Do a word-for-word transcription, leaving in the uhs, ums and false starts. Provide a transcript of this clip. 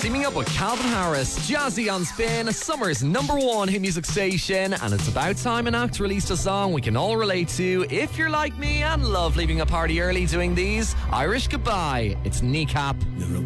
Teaming up with Calvin Harris, Jazzy on Spin, summer's number one hit music station, and it's about time an act released a song we can all relate to if you're like me and love leaving a party early doing these. Irish Goodbye. It's Kneecap.